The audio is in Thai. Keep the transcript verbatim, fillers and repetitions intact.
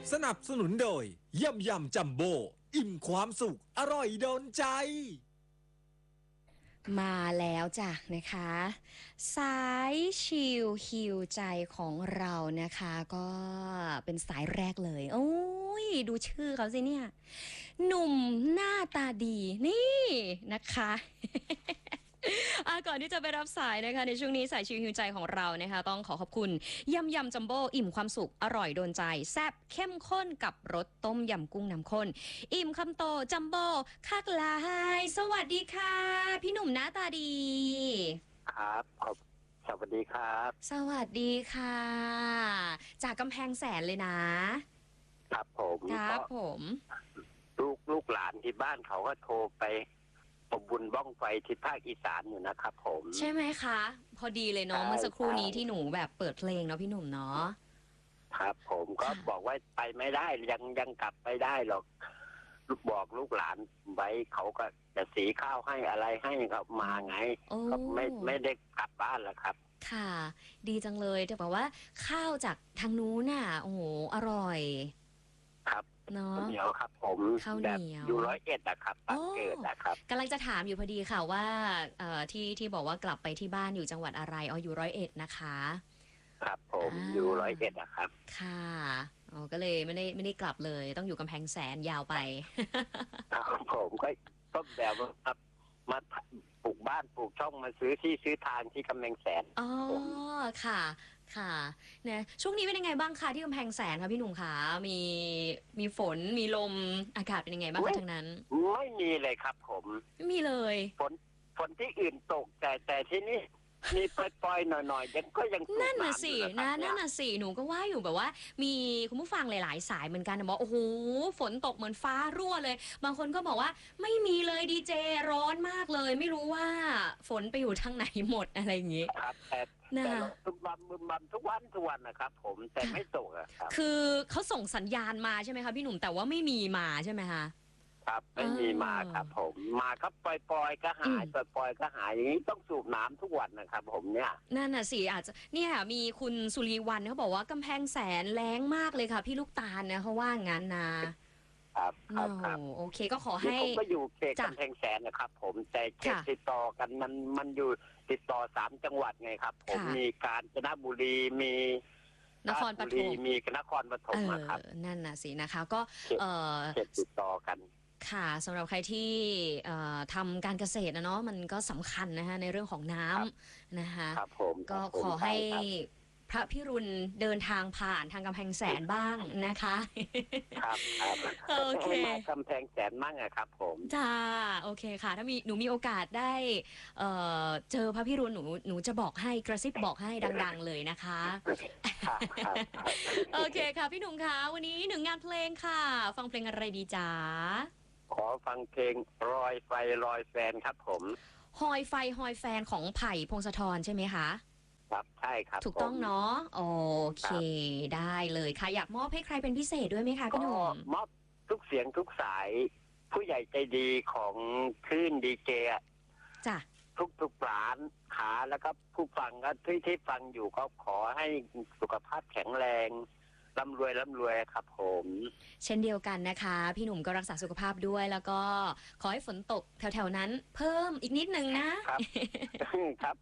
สนับสนุนโดยยำยำจัมโบ้อิ่มความสุขอร่อยโดนใจมาแล้วจ้ะนะคะสายชิลฮิวใจของเรานะคะก็เป็นสายแรกเลยโอ้ยดูชื่อเขาสิเนี่ยหนุ่มหน้าตาดีนี่นะคะก่อนที่จะไปรับสายนะคะในช่วงนี้สายชิลฮิวใจของเรานะคะต้องขอขอบคุณยำยำจัมโบ้อิ่มความสุขอร่อยโดนใจแซ่บเข้มข้นกับรสต้มยำกุ้งน้ำข้นอิ่มคำโตจัมโบ้คักลายสวัสดีค่ะพี่หนุ่มหน้าตาดีครับขอบสวัสดีครับสวัสดีค่ะจากกำแพงแสนเลยนะครับผมครับผมลูกลูกหลานที่บ้านเขาก็โทรไปผมบุญบ้องไฟที่ภาคอีสานอยู่นะครับผมใช่ไหมคะพอดีเลยเนาะเมื่อสักครู่นี้ที่หนูแบบเปิดเพลงเนาะพี่หนุ่มเนาะครับผมก็บอกว่าไปไม่ได้ยังยังกลับไปได้หรอกลูกบอกลูกหลานไว้เขาก็จะสีข้าวให้อะไรให้เขามาไงก็ไม่ไม่ได้กลับบ้านแล้วครับค่ะดีจังเลยแต่บอกว่าข้าวจากทางนู้นน่ะโอ้โหอร่อยครับเนาะเหนียวครับผมข้าวเหนียวอยู่ร้อยเอ็ดนะครับปักเกิดนะครับกำลังจะถามอยู่พอดีค่ะว่าเอ่อที่ที่บอกว่ากลับไปที่บ้านอยู่จังหวัดอะไรอ๋ออยู่ร้อยเอ็ดนะคะครับผมอยู่ร้อยเอ็ดนะครับค่ะอ๋อก็เลยไม่ได้ไม่ได้กลับเลยต้องอยู่กำแพงแสนยาวไปครับผมก็ต้นแบบว่ามาปลูกบ้านปลูกช่องมาซื้อที่ซื้อทางที่กำแพงแสนอ๋อค่ะค่ะเนี่ยช่วงนี้เป็นยังไงบ้างคะที่กำแพงแสนคะพี่หนุ่มคะมีมีฝนมีลมอากาศเป็นยังไงบ้างคะทางนั้นไม่มีเลยครับผมไม่มีเลยฝนฝนที่อื่นตกแต่แต่ที่นี่มีปล่อยๆหน่อยๆยังก็ยังนั่นน่ะสินะนั่นน่ะสิหนูก็ว่าอยู่แบบว่ามีคุณผู้ฟังหลายๆสายเหมือนกันนะบอกโอ้โหฝนตกเหมือนฟ้ารั่วเลยบางคนก็บอกว่าไม่มีเลยดีเจร้อนมากเลยไม่รู้ว่าฝนไปอยู่ทางไหนหมดอะไรอย่างงี้ครับแต่แต่บึมบัมบึมบัมทุกวันทุกวันนะครับผมแต่ไม่ตกอะครับคือเขาส่งสัญญาณมาใช่ไหมคะพี่หนุ่มแต่ว่าไม่มีมาใช่ไหมคะครับไม่มีมาครับผมมาครับปล่อยๆก็หายปล่อยๆก็หายอย่างนี้ต้องสูบน้ำทุกวันนะครับผมเนี่ยนั่นน่ะสิอาจจะเนี่ยมีคุณสุรีวรรณเขาบอกว่ากำแพงแสนแรงมากเลยค่ะพี่ลูกตาลนะเขาว่างั้นนะครับครับครับโอเคก็ขอให้ผมก็อยู่เขตกำแพงแสนนะครับผมแต่เขตติดต่อกันมันมันอยู่ติดต่อสามจังหวัดไงครับผมมีกาญจนบุรีมีนครปฐมมีนครปฐมครับนั่นน่ะสินะคะก็เขตติดต่อกันค่ะสำหรับใครที่ทำการเกษตรนะเนาะมันก็สำคัญนะคะในเรื่องของน้ำนะคะก็ขอให้พระพิรุณเดินทางผ่านทางกำแพงแสนบ้างนะคะครับครับโอเคกำแพงแสนมั่งอะครับผมจ้าโอเคค่ะถ้ามีหนูมีโอกาสได้เอ่อเจอพระพิรุณหนูหนูจะบอกให้กระซิบบอกให้ดังๆเลยนะคะโอเคค่ะพี่หนุ่มคะวันนี้หนึ่งงานเพลงค่ะฟังเพลงอะไรดีจ้าขอฟังเพลงรอยไฟรอยแฟนครับผมฮอยไฟฮอยแฟนของไผ่พงศธรใช่ไหมคะครับใช่ครับถูกต้องเนาะโอเคได้เลยค่ะอยากมอบให้ใครเป็นพิเศษด้วยไหมคะพี่หนุ่มมอบทุกเสียงทุกสายผู้ใหญ่ใจดีของคลื่นดีเจจ้ะทุกทุกร้านขาแล้วก็ผู้ฟังก็ที่ที่ฟังอยู่ก็ขอให้สุขภาพแข็งแรงร่ำรวยร่ำรวยครับผมเช่นเดียวกันนะคะพี่หนุ่มก็รักษาสุขภาพด้วยแล้วก็ขอให้ฝนตกแถวๆนั้นเพิ่มอีกนิดนึงนะครับครับ